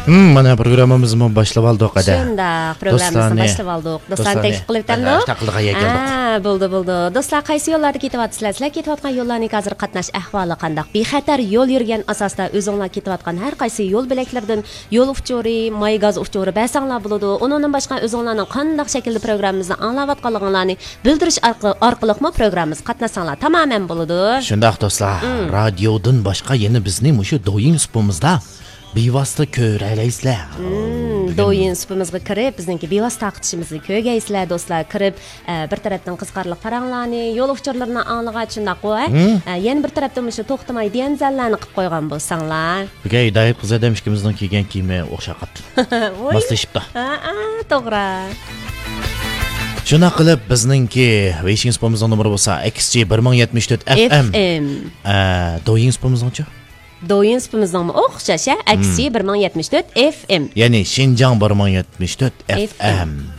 Mana programmamizni boshlab oldik ada. Shunda programmamizni boshlab oldik. Do'stlarni taklif qilib tandik. Taqliqqa keldik. Bo'ldi. Do'stlar, qaysi yo'llarda ketyapsizlar? Sizlar ketayotgan yo'llarning hozir qatnash ahvoli qanday? Bexatar yo'l yurgan asosda o'zinglar ketayotgan har qaysi yo'l belaklardan yo'l uchuri, may gaz uchuri basanglar bo'ladi. Undan boshqa o'zinglarning qanday shaklda programmamizni anglayotganliklarini bildirish orqali programmamiz qatnashsanglar tamamen bo'ladi. Shundaq do'stlar, radiodan boshqa yana bizning o'sha do'ying supimizda bevosita ko'ralaysizlar. Do'yin supimizga kirib, bizningki bevosita taqitishimizni ko'rgaysizlar do'stlar, kirib bir tarafdan qiziqarli paranglarni, yo'l uchurlarini anglagan shunday qo'y. Yana bir tarafdan o'sha to'xtamay denzallarni qilib qo'ygan bo'lsanglar. Bugun Dayib qizadam ikkimizning kiygan kiyimi o'xshab qoldi. Moslashibdi. To'g'ri. Shuna qilib bizningki Wishing supimizning nomeri bo'lsa XG 1074 FM. Do'ying supimizning-chi? Do'yin supimizning o'xshash, XG 1074 FM. Ya'ni Xinjiang 1074 FM.